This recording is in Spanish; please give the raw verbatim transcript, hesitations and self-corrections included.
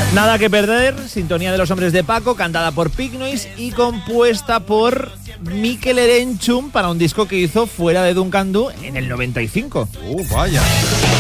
Nada que perder, sintonía de los hombres de Paco, cantada por Pignois y compuesta por Mikel Erenchun para un disco que hizo fuera de Duncan Du en el noventa y cinco. ¡Uh, vaya!